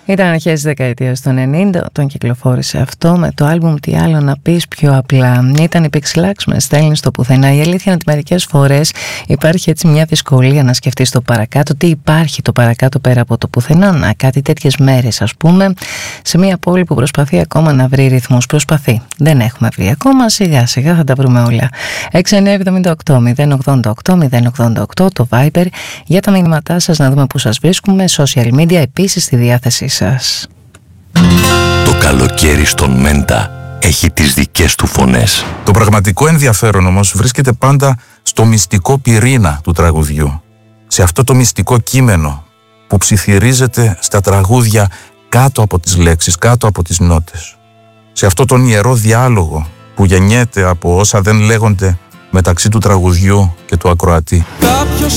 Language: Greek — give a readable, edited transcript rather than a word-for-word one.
Ήταν αρχές της δεκαετίας του 90 όταν κυκλοφόρησε αυτό με το άλμπουμ «Τι άλλο να πεις πιο απλά». Ήταν η Pixelax με «Στέλνεις στο πουθενά». Η αλήθεια είναι ότι μερικές φορές υπάρχει έτσι μια δυσκολία να σκεφτείς το παρακάτω. Τι υπάρχει το παρακάτω πέρα από το πουθενά? Να, κάτι τέτοιες μέρες, ας πούμε, σε μια πόλη που προσπαθεί ακόμα να βρει ρυθμούς. Προσπαθεί. Δεν έχουμε βρει ακόμα. Σιγά σιγά θα τα βρούμε όλα. 6978-088-088 το Viber για τα μηνύματά σας, να δούμε που σας βρίσκουμε. Social media επίσης στη διάθεσή σας. Το καλοκαίρι στον Μέντα έχει τις δικές του φωνές. Το πραγματικό ενδιαφέρον όμως βρίσκεται πάντα στο μυστικό πυρήνα του τραγουδιού. Σε αυτό το μυστικό κείμενο που ψιθυρίζεται στα τραγούδια κάτω από τις λέξεις, κάτω από τις νότες. Σε αυτό τον ιερό διάλογο που γεννιέται από όσα δεν λέγονται μεταξύ του τραγουδιού και του ακροατή.